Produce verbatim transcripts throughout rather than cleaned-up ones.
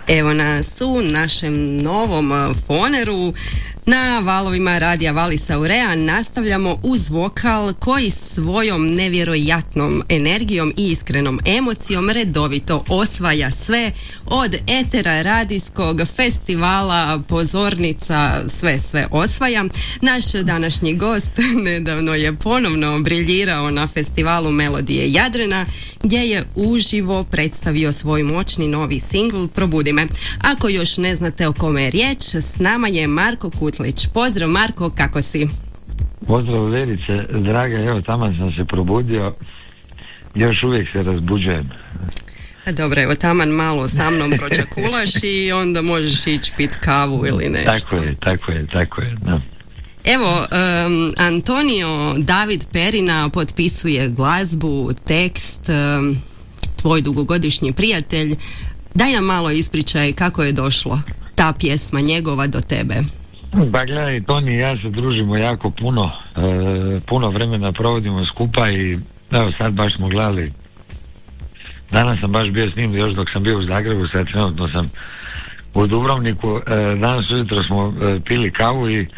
Evo nas u našem novom foneru na valovima radija Valis Aurea nastavljamo uz vokal koji svojom nevjerojatnom energijom i iskrenom emocijom redovito osvaja sve od etera, radijskog, festivala, pozornica, sve, sve osvaja. Naš današnji gost nedavno je ponovno briljirao na festivalu Melodije Jadrana gdje je uživo predstavio svoj moćni novi singl Probudi me. Ako još ne znate o kome je riječ, s nama je Marko Kutlić. Pozdrav Marko, kako si? Pozdrav Verice, draga, evo tamo sam se probudio, još uvijek se razbuđujem. Dobro, evo taman malo sa mnom pročakulaš i onda možeš ići pit kavu ili nešto. Tako je, tako je, tako je, da. Evo, um, Antonio David Perina potpisuje glazbu, tekst, um, tvoj dugogodišnji prijatelj. Daj nam malo ispričaj kako je došlo ta pjesma njegova do tebe. Pa gledaj, Toni i ja se družimo jako puno, e, puno vremena provodimo skupa i evo sad baš smo gledali. Danas sam baš bio s njim još dok sam bio u Zagrebu, sad trenutno sam u Dubrovniku. E, danas ujutro smo e, pili kavu i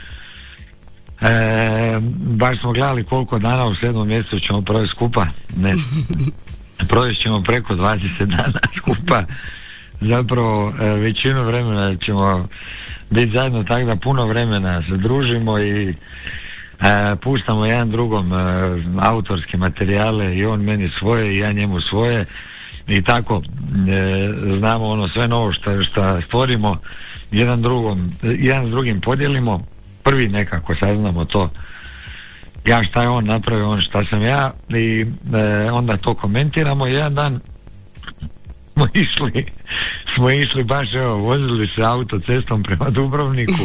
e, baš smo gledali koliko dana u sedmom mjesecu ćemo provesti skupa. Ne, provest ćemo preko dvadeset dana skupa. Zapravo e, većinu vremena ćemo biti zajedno, tako da puno vremena se družimo i e, puštamo jedan drugom e, autorske materijale i on meni svoje i ja njemu svoje i tako e, znamo ono sve novo što, što stvorimo jedan drugom, jedan s drugim podijelimo, prvi nekako saznamo to, ja šta je on napravio, on šta sam ja i e, onda to komentiramo i jedan dan smo išli, smo išli baš, evo, vozili se autocestom prema Dubrovniku.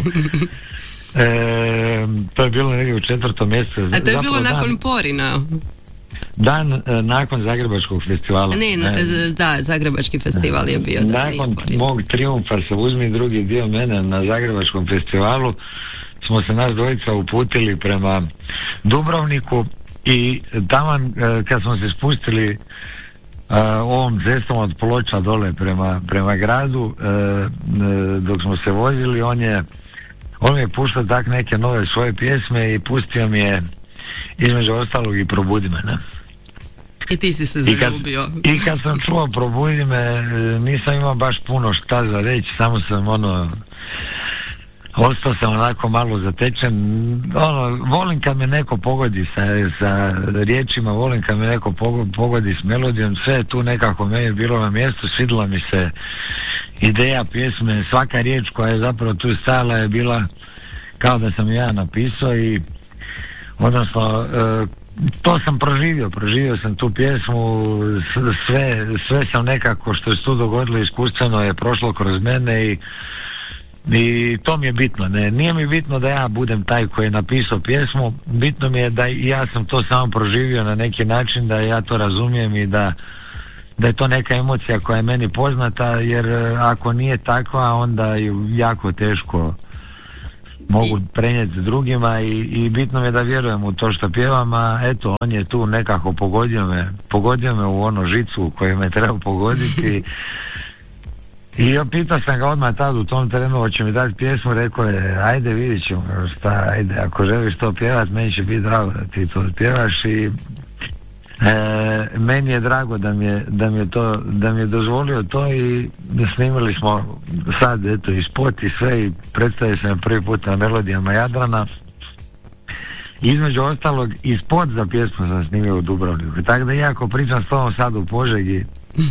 E, to je bilo negdje u četvrtom mjesecu. A to je Zapravo bilo nakon dan, Porina? Dan e, nakon Zagrebačkog festivala. Ne, na, e, da, Zagrebački festival je bio. Da, nakon mog trijumfa se uzmi drugi dio mene na Zagrebačkom festivalu smo se nas dvojica uputili prema Dubrovniku i tamo e, kad smo se spustili Uh, ovom cestom od Ploča dole prema, prema gradu, uh, uh, dok smo se vozili, on je on mi je puštao tak neke nove svoje pjesme i pustio mi je između ostalog i Probudi me, ne? I ti si se zaljubio. I kad, i kad sam čuo Probudi me, nisam imao baš puno šta za reći, samo sam ono ostao sam onako malo zatečen, ono, volim kad me neko pogodi sa, sa riječima, volim kad me neko pogodi s melodijom, sve je tu nekako meni bilo na mjestu, svidjela mi se ideja pjesme, svaka riječ koja je zapravo tu stajala je bila kao da sam ja napisao i odnosno e, to sam proživio, proživio sam tu pjesmu, sve, sve sam nekako što se tu dogodilo iskustveno je prošlo kroz mene i I to mi je bitno, ne, nije mi bitno da ja budem taj koji je napisao pjesmu, bitno mi je da ja sam to samo proživio na neki način, da ja to razumijem i da, da je to neka emocija koja je meni poznata, jer ako nije takva onda ju jako teško mogu prenijeti drugima i, i bitno mi je da vjerujem u to što pjevam, a eto, on je tu nekako pogodio me, pogodio me u ono žicu koju me treba pogoditi. I ja pitao sam ga odmah tad u tom trenu, hoće mi dati pjesmu, rekao je, ajde vidit ćemo šta, ajde, ako želiš to pjevat, meni će biti drago da ti to pjevaš i e, meni je drago da mi je, da mi je to, da mi je dozvolio to i snimili smo sad, eto, i spot i sve i predstavio sam prvi put na Melodijama Jadrana. Između ostalog i spot za pjesmu sam snimio u Dubrovniku, tako da iako pričam s tobom sad u Požegi,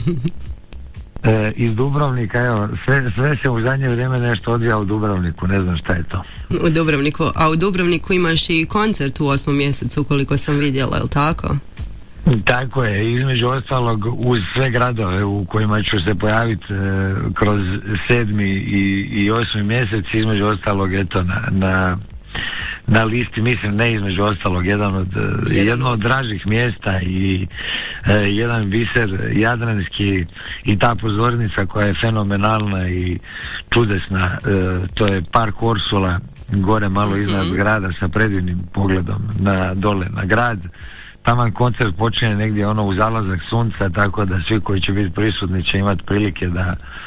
E, iz Dubrovnika, evo, sve, sve se u zadnje vrijeme nešto odvija u Dubrovniku, ne znam šta je to. U Dubrovniku, a u Dubrovniku imaš i koncert u osmom mjesecu, koliko sam vidjela, je li tako? Tako je, između ostalog uz sve gradove u kojima ću se pojaviti e, kroz sedmi i, i osmi mjesec, između ostalog, eto, na, na na listi, mislim, ne između ostalog jedan od, jedno od dražih mjesta i e, jedan biser jadranski i ta pozornica koja je fenomenalna i čudesna, e, to je Park Orsula, gore malo iznad mm-hmm. grada sa predivnim pogledom na dole na grad. Taman koncert počinje negdje ono u zalazak sunca, tako da svi koji će biti prisutni će imati prilike da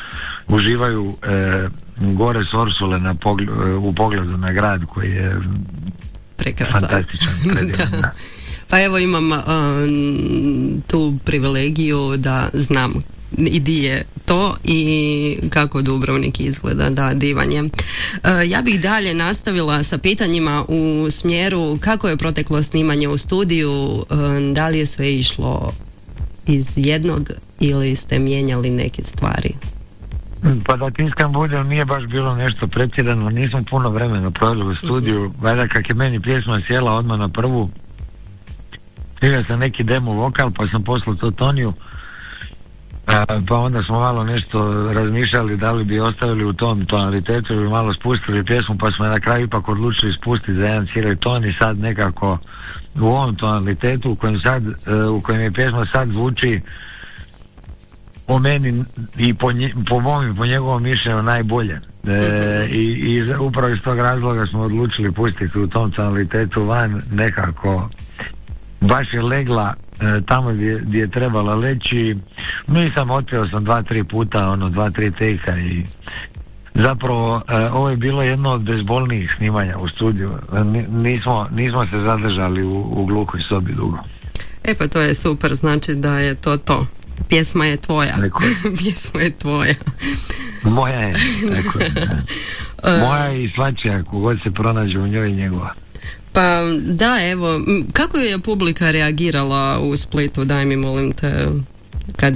uživaju e, gore s Orsule na pogled, u pogledu na grad koji je prekrasan, fantastičan, predivan. Da. Pa evo imam um, tu privilegiju da znam i di je to i kako Dubrovnik izgleda, da, divan je. Uh, ja bih dalje nastavila sa pitanjima u smjeru kako je proteklo snimanje u studiju, um, da li je sve išlo iz jednog ili ste mijenjali neke stvari? Pa da ti iskam budem, nije baš bilo nešto pretjerano, nisam puno vremena proveli u studiju, mm-hmm. valjda kak je meni pjesma sjela odmah na prvu, snimio sam neki demo vokal pa sam poslao to Toniju, a, pa onda smo malo nešto razmišljali da li bi ostavili u tom tonalitetu ili malo spustili pjesmu, pa smo na kraju ipak odlučili spustiti za jedan cijeli ton i sad nekako u ovom tonalitetu u kojem, sad, u kojem je pjesma sad zvuči po meni i po, nje, po mom i po njegovom mišljenju najbolje. E, i, i upravo iz tog razloga smo odlučili pustiti u tom tonalitetu van, nekako baš je legla e, tamo gdje, gdje je trebala leći. Nisam otpio sam dva, tri puta, ono, dva, tri tejka i zapravo e, ovo je bilo jedno od bezbolnijih snimanja u studiju. E, nismo, nismo se zadržali u, u gluhoj sobi dugo. E pa to je super, znači da je to to. Pjesma je tvoja. Pjesma je tvoja. Moja je. Tako je. Moja je i svačija, kogod se pronađe u njoj njegova. Pa da, evo, kako je publika reagirala u Splitu, daj mi molim te, kad...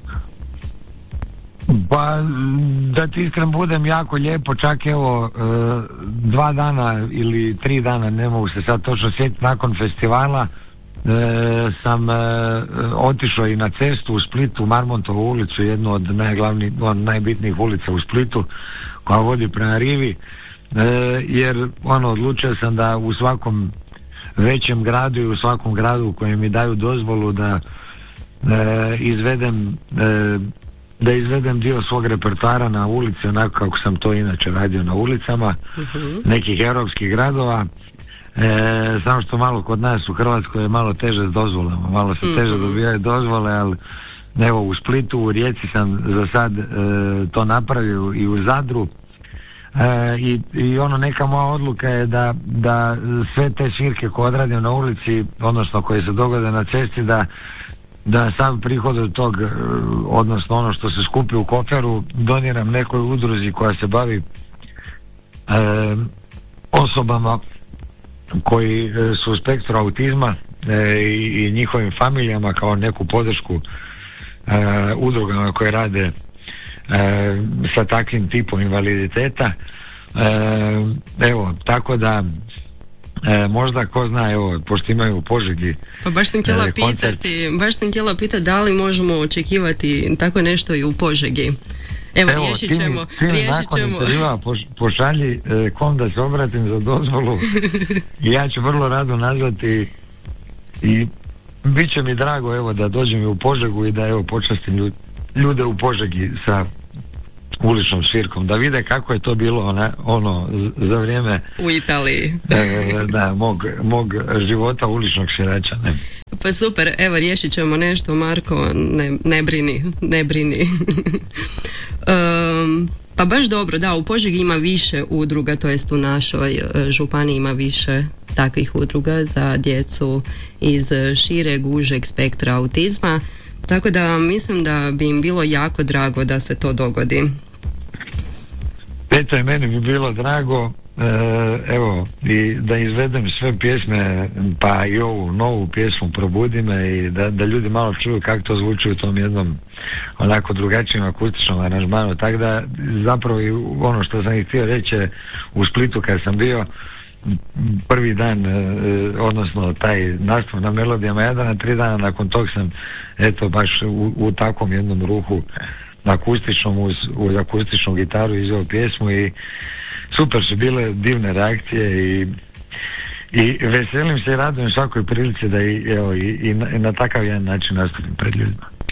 Pa da ti iskren budem, jako lijepo, čak evo dva dana ili tri dana, ne mogu se sad točno sjetiti, nakon festivala E, sam e, otišao i na cestu u Splitu, Marmontovu ulicu, jednu od najglavnijih, od najbitnijih ulica u Splitu koja vodi prema rivi, e, jer ono, odlučio sam da u svakom većem gradu i u svakom gradu u kojem mi daju dozvolu da e, izvedem e, da izvedem dio svog repertoara na ulici, onako kako sam to inače radio na ulicama uh-huh. nekih europskih gradova. E, samo što malo kod nas u Hrvatskoj je malo teže s dozvolama, malo se teže mm-hmm. dobijaju dozvole, ali evo u Splitu, u Rijeci sam za sad e, to napravio i u Zadru e, i, i ono, neka moja odluka je da, da sve te svirke koje odradim na ulici, odnosno koje se dogode na cesti, da da sav prihod od tog, odnosno ono što se skupi u koferu, doniram nekoj udruzi koja se bavi e, osobama koji su u spektru autizma e, i, i njihovim familijama, kao neku podršku e, udrugama koje rade e, sa takvim tipom invaliditeta. E, evo, tako da e, možda ko zna, evo, pošto imaju u Požegi. Pa baš sam htjela e, pitati, baš sam htjela pitati da li možemo očekivati tako nešto i u Požegi. Evo, Evo riješit ćemo, ti mi, ti riješit ćemo. Poš, pošalji e, kom da se obratim za dozvolu i ja ću vrlo rado nazvati i bit će mi drago, evo, da dođem i u Požegu i da, evo, počastim ljude u Požegi sa uličnom svirkom, da vide kako je to bilo ona, ono za vrijeme u Italiji e, da, mog, mog života uličnog svirača. Ne. Pa super, evo riješit ćemo nešto, Marko, ne, ne brini, ne brini. um, pa baš dobro, da, u Požegi ima više udruga, to jest u našoj uh, županiji ima više takvih udruga za djecu iz šireg, užeg spektra autizma, tako da mislim da bi im bilo jako drago da se to dogodi. Eto, i meni bi bilo drago, e, evo, i da izvedem sve pjesme, pa i ovu novu pjesmu Probudi me, i da, da ljudi malo čuju kako to zvuči u tom jednom onako drugačijem akustičnom aranžmanu, tako da zapravo i ono što sam i htio reći u Splitu kad sam bio prvi dan, e, odnosno taj nastup na Melodijama Jadrana, tri dana nakon tog sam eto baš u, u takvom jednom ruhu akustičnom, uz, uz akustičnu gitaru izveo pjesmu i super su bile divne reakcije i, i veselim se i radujem svakoj prilici da i, evo, i, i, na, i na takav jedan način nastupim pred ljudima.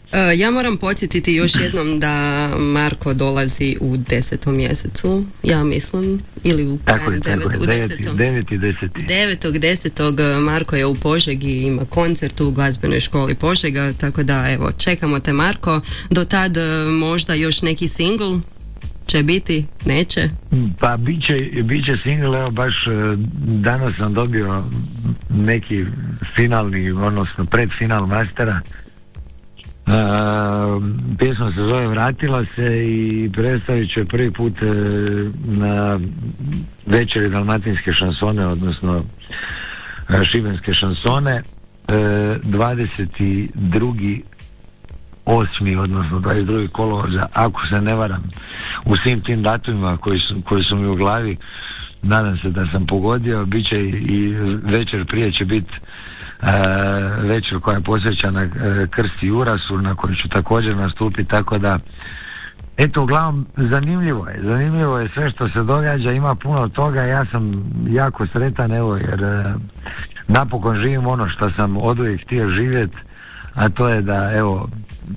Uh, ja moram podsjetiti još jednom da Marko dolazi u desetom mjesecu, ja mislim, ili u krajem devetog, desetom. deveti deseti. devetog desetog Marko je u Požegi, ima koncert u glazbenoj školi Požega, tako da evo, čekamo te Marko. Do tad možda još neki singl će biti, neće? Pa bit će, bit će single, evo baš danas sam dobio neki finalni, odnosno predfinal mastera. Uh, pjesma se zove Vratila se i predstavit će prvi put uh, na večeri dalmatinske šansone, odnosno uh, šibenske šansone, uh, dvadeset drugi osmi odnosno dvadeset drugi kolovoza, ako se ne varam, u svim tim datumima koji su, koji su mi u glavi, nadam se da sam pogodio. Bit će i, i večer prije će biti Uh, večer koja je posvećena uh, Krsti Jurasu, na kojoj ću također nastupiti, tako da eto, uglavnom zanimljivo je zanimljivo je sve što se događa, ima puno toga. Ja sam jako sretan, evo, jer uh, napokon živim ono što sam oduvijek htio živjeti, a to je da, evo,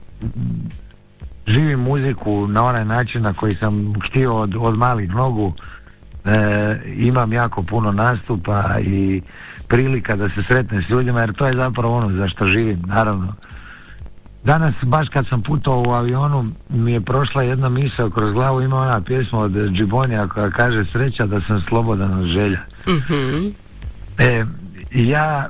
živim muziku na onaj način na koji sam htio od, od malih nogu. Uh, imam jako puno nastupa i prilika da se sretne s ljudima, jer to je zapravo ono za što živim, naravno. Danas, baš kad sam putovao u avionu, mi je prošla jedna misao kroz glavu, ima ona pjesma od Džibonija koja kaže sreća da sam slobodan od želja. Mm-hmm. E, ja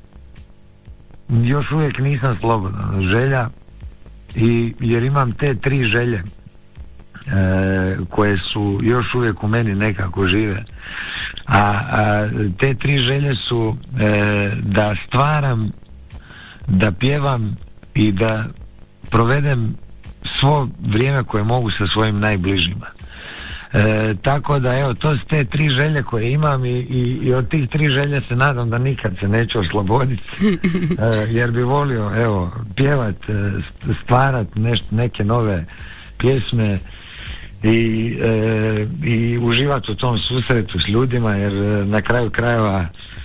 još uvijek nisam slobodan od želja, i, jer imam te tri želje e, koje su još uvijek u meni nekako žive. A, a te tri želje su e, da stvaram, da pjevam i da provedem svo vrijeme koje mogu sa svojim najbližima. E, tako da, evo, to su te tri želje koje imam i, i, i od tih tri želje se nadam da nikad se neću osloboditi, e, jer bi volio, evo, pjevat, stvarat neš, neke nove pjesme i, e, i uživati u tom susretu s ljudima, jer e, na kraju krajeva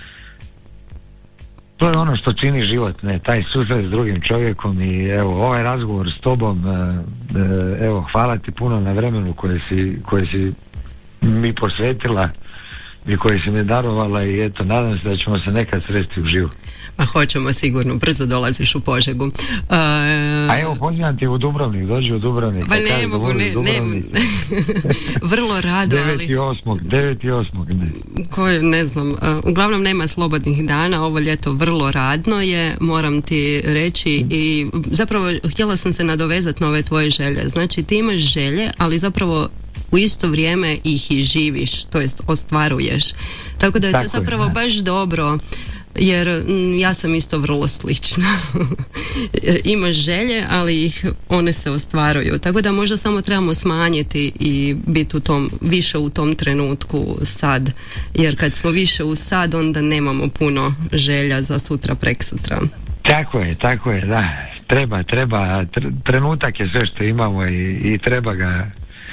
to je ono što čini život, ne, taj susret s drugim čovjekom. I evo, ovaj razgovor s tobom, e, e, evo, hvala ti puno na vremenu koje si, koje si mi posvetila i koje si mi darovala, i eto, nadam se da ćemo se nekad sresti u živu. Ma hoćemo sigurno, brzo dolaziš u Požegu. Uh, A evo, pozivam ti u Dubrovnik, dođi u Dubrovnik. Pa ne mogu, ne, ne, vrlo rado, ali... deveti osmog deveti osmog ne. Koje, ne znam, uh, uglavnom nema slobodnih dana, ovo ljeto vrlo radno je, moram ti reći, i zapravo htjela sam se nadovezati na ove tvoje želje. Znači, ti imaš želje, ali zapravo u isto vrijeme ih i živiš, to jest ostvaruješ. Tako da je Tako to zapravo je, baš dobro, jer m, ja sam isto vrlo slična. Imaš želje, ali ih, one se ostvaruju. Tako da možda samo trebamo smanjiti i biti u tom, više u tom trenutku sad. Jer kad smo više u sad, onda nemamo puno želja za sutra, preksutra. Tako je, tako je, da. Treba, treba, trenutak je sve što imamo i, i treba ga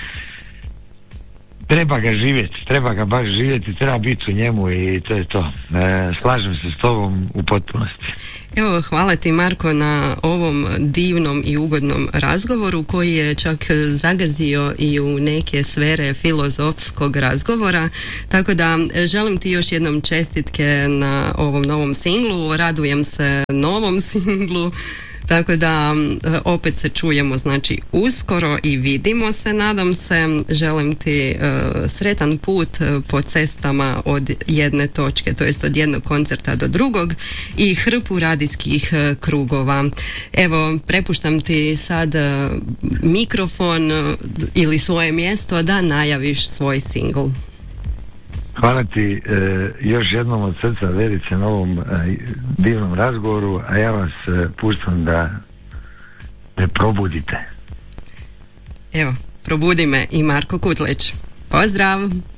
Treba ga živjeti, treba ga baš živjeti, treba biti u njemu i to je to. E, slažem se s tobom u potpunosti. Evo, hvala ti, Marko, na ovom divnom i ugodnom razgovoru koji je čak zagazio i u neke sfere filozofskog razgovora, tako da želim ti još jednom čestitke na ovom novom singlu, radujem se novom singlu. Tako da opet se čujemo, znači, uskoro i vidimo se, nadam se. Želim ti uh, sretan put uh, po cestama od jedne točke, to jest od jednog koncerta do drugog, i hrpu radijskih uh, krugova. Evo, prepuštam ti sad uh, mikrofon uh, ili svoje mjesto da najaviš svoj singl. Hvala ti e, još jednom od srca, Verice, na ovom e, divnom razgovoru, a ja vas e, puštam da me probudite. Evo, probudi me i Marko Kutlić. Pozdrav!